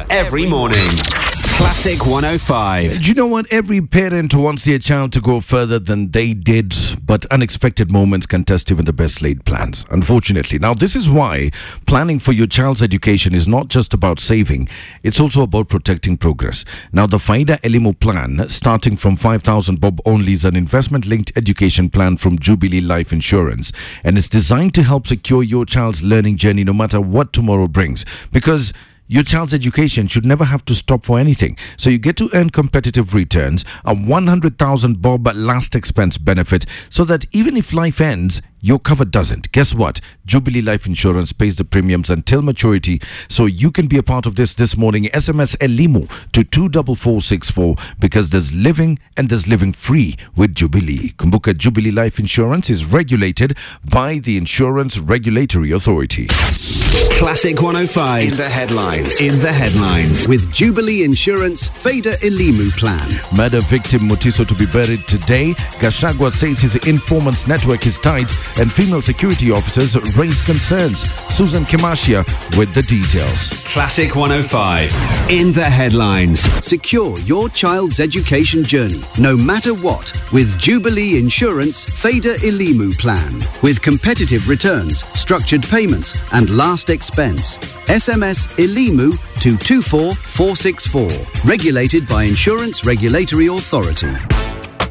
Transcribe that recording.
Favour every morning. Classic 105. Do you know what? Every parent wants their child to go further than they did, but unexpected moments can test even the best laid plans, unfortunately. Now, this is why planning for your child's education is not just about saving, it's also about protecting progress. Now, the Faida Elimu plan, starting from 5,000 bob only, is an investment-linked education plan from Jubilee Life Insurance, and it's designed to help secure your child's learning journey no matter what tomorrow brings. Because your child's education should never have to stop for anything. So you get to earn competitive returns, a 100,000 bob last expense benefit, so that even if life ends, your cover doesn't. Guess what? Jubilee Life Insurance pays the premiums until maturity, so you can be a part of this morning. SMS Elimu to 24464 because there's living and there's living free with Jubilee. Kumbuka, Jubilee Life Insurance is regulated by the Insurance Regulatory Authority. Classic 105 in the headlines. In the headlines. With Jubilee Insurance Faida Elimu plan. Murder victim Mutiso to be buried today. Gachagua says his informants network is tight, and female security officers raise concerns. Susan Kimashia with the details. Classic 105 in the headlines. Secure your child's education journey, no matter what, with Jubilee Insurance Faida Elimu plan. With competitive returns, structured payments, and last expense. SMS Elimu to 24464. Regulated by Insurance Regulatory Authority.